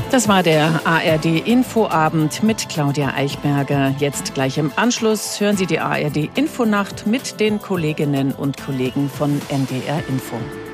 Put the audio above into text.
Das war der ARD-Infoabend mit Claudia Eichberger. Jetzt gleich im Anschluss hören Sie die ARD-Infonacht mit den Kolleginnen und Kollegen von NDR Info.